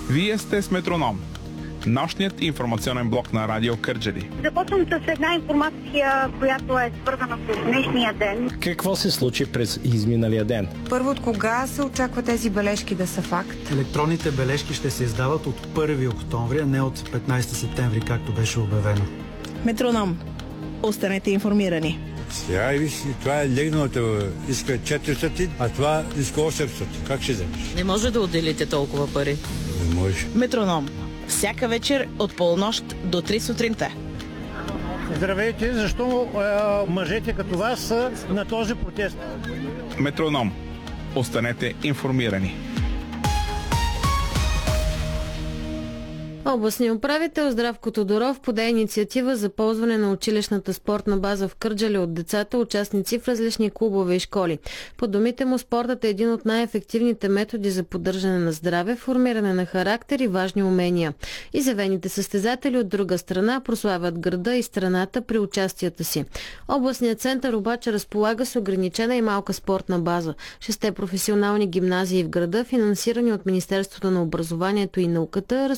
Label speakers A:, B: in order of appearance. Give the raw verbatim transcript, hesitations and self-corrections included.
A: Вие сте с Метроном, нощният информационен блок на Радио Кърджали.
B: Започвам с една информация, която е свързана с днешния ден.
C: Какво се случи през изминалия ден?
D: Първо, от кога се очаква тези бележки да са факт?
E: Електронните бележки ще се издават от първи октомври, а не от петнайсети септември, както беше обявено.
F: Метроном. Останете информирани.
G: Сега и виж, това е легналото, иска четиристотин, а това иска осемстотин. Как ще вземеш?
H: Не може да отделите толкова пари.
G: Не може.
F: Метроном. Всяка вечер от полунощ до три сутринта.
I: Здравейте, защо е, мъжете като вас са на този протест?
A: Метроном. Останете информирани.
J: Областният управител Здравко Тодоров поде инициатива за ползване на училищната спортна база в Кърджали от децата, участници в различни клубове и школи. По думите му, спортът е един от най-ефективните методи за поддържане на здраве, формиране на характер и важни умения. Изявените състезатели от друга страна прославят града и страната при участията си. Областният център обаче разполага с ограничена и малка спортна база. Шесте професионални гимназии в града, финансирани от Министерството на образованието и науката,